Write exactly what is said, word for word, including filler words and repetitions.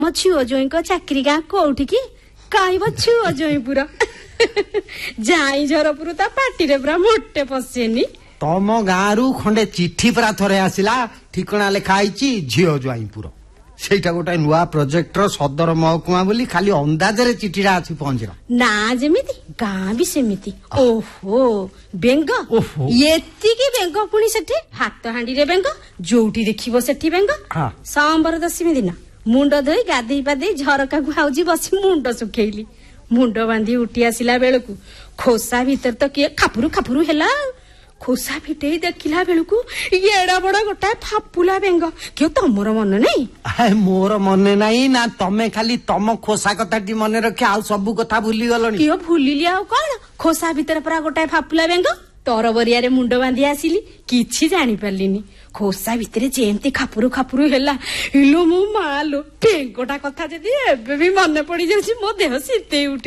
मो छुओ जोई को चाकरी गाँ कोठी की कहब छुओ जोई पूरा जाई झरपुर ता पार्टी रे पूरा मोटे पसेनी तम गाँरु खंडे चिठी परा थरे आसिला ठिकଣା लेखा आइची झियो ज्वाईपुर सेटा गोटे नुआ प्रोजेक्टर सदर महकुमा बोली खाली अंदाजरे चिठीरा आसी पहुंचरा ना जेमिति गाँ भी सेमिति ओहो बेंग एतिकी बेंग पुणी सेठी हाथ हांडी रे बेंग जोठी देखिबो सेठी बेंग सांबर दशमी दिन मुंड धोई गाधेई पाधेई झरका को हाउजी बसी मुंड सुखेइली मुंड बांधी उठी आसिला बेलकू खोसा भीतर तो किए खापुरु खापुरु हेला खोसा फिटेई देखिला बेलकू एड़ा बड़ा गोटाए फापुला बेंग क्यों तमर मन नहीं मोर मन नहीं ना तमे खाली तम खोसा कथाटी मन रखे आउ सब कथा भूली गलनी क्यों भूलिली आउ कौन खोसा भीतर परा गोटाए फापुला बेंग तरबरिया रे मुंड बांधी आसिली किछि जानी पारलिनी खोसा भितरे जेमती खापुरु खापुरु हेला इलो मो मालो बेंगटा कथा जदी एबे भी मन पड़ी जाउची मो देह सिते उठी